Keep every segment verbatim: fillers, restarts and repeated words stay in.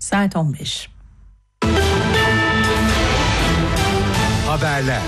Saat on beş. Haberler.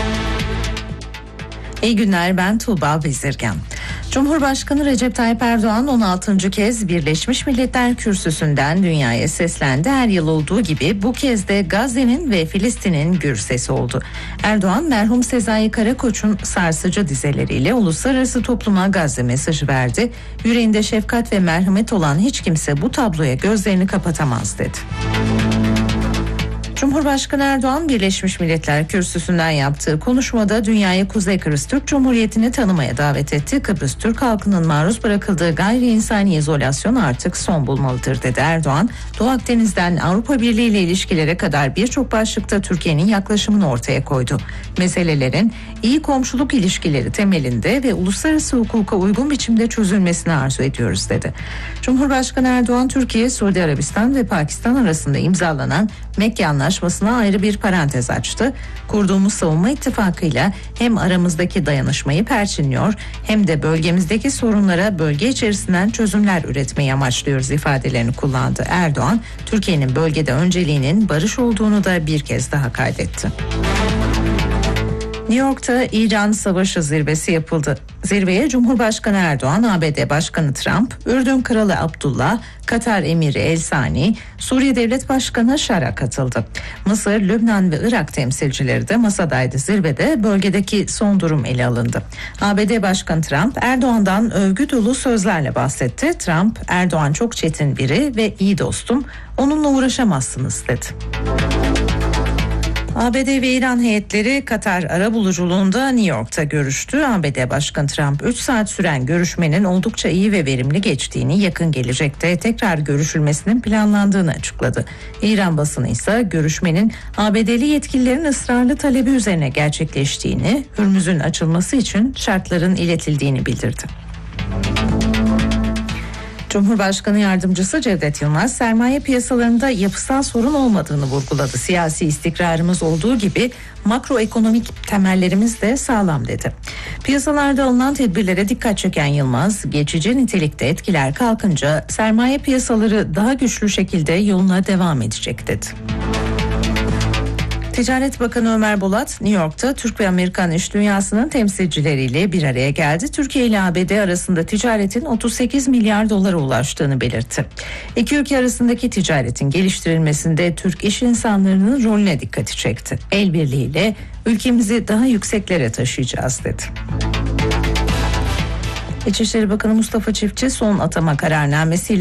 İyi günler, ben Tuğba Bezirgen. Cumhurbaşkanı Recep Tayyip Erdoğan on altıncı kez Birleşmiş Milletler Kürsüsü'nden dünyaya seslendi. Her yıl olduğu gibi bu kez de Gazze'nin ve Filistin'in gür sesi oldu. Erdoğan, merhum Sezai Karakoç'un sarsıcı dizeleriyle uluslararası topluma Gazze mesajı verdi. Yüreğinde şefkat ve merhamet olan hiç kimse bu tabloya gözlerini kapatamaz dedi. Cumhurbaşkanı Erdoğan, Birleşmiş Milletler Kürsüsü'nden yaptığı konuşmada dünyayı Kuzey Kıbrıs Türk Cumhuriyeti'ni tanımaya davet etti. Kıbrıs Türk halkının maruz bırakıldığı gayri insani izolasyon artık son bulmalıdır dedi Erdoğan. Doğu Akdeniz'den Avrupa Birliği ile ilişkilere kadar birçok başlıkta Türkiye'nin yaklaşımını ortaya koydu. Meselelerin iyi komşuluk ilişkileri temelinde ve uluslararası hukuka uygun biçimde çözülmesini arzu ediyoruz dedi. Cumhurbaşkanı Erdoğan, Türkiye, Suudi Arabistan ve Pakistan arasında imzalanan Mekke Anlaşması'na ayrı bir parantez açtı. Kurduğumuz savunma ittifakıyla hem aramızdaki dayanışmayı perçinliyor hem de bölgemizdeki sorunlara bölge içerisinden çözümler üretmeyi amaçlıyoruz ifadelerini kullandı. Erdoğan, Türkiye'nin bölgede önceliğinin barış olduğunu da bir kez daha kaydetti. New York'ta İran Savaşı Zirvesi yapıldı. Zirveye Cumhurbaşkanı Erdoğan, A B D Başkanı Trump, Ürdün Kralı Abdullah, Katar Emiri El Sani, Suriye Devlet Başkanı Şara katıldı. Mısır, Lübnan ve Irak temsilcileri de masadaydı. Zirvede bölgedeki son durum ele alındı. A B D Başkanı Trump, Erdoğan'dan övgü dolu sözlerle bahsetti. Trump, Erdoğan çok çetin biri ve iyi dostum, onunla uğraşamazsınız dedi. A B D ve İran heyetleri Katar arabuluculuğunda New York'ta görüştü. A B D Başkanı Trump, üç saat süren görüşmenin oldukça iyi ve verimli geçtiğini, yakın gelecekte tekrar görüşülmesinin planlandığını açıkladı. İran basını ise görüşmenin A B D'li yetkililerin ısrarlı talebi üzerine gerçekleştiğini, Hürmüz'ün açılması için şartların iletildiğini bildirdi. Cumhurbaşkanı Yardımcısı Cevdet Yılmaz, sermaye piyasalarında yapısal sorun olmadığını vurguladı. Siyasi istikrarımız olduğu gibi makroekonomik temellerimiz de sağlam dedi. Piyasalarda alınan tedbirlere dikkat çeken Yılmaz, geçici nitelikte etkiler kalkınca sermaye piyasaları daha güçlü şekilde yoluna devam edecek dedi. Ticaret Bakanı Ömer Bolat, New York'ta Türk ve Amerikan iş dünyasının temsilcileriyle bir araya geldi. Türkiye ile A B D arasında ticaretin otuz sekiz milyar dolara ulaştığını belirtti. İki ülke arasındaki ticaretin geliştirilmesinde Türk iş insanlarının rolüne dikkati çekti. El birliğiyle ülkemizi daha yükseklere taşıyacağız dedi. İçişleri Bakanı Mustafa Çiftçi, son atama kararnamesiyle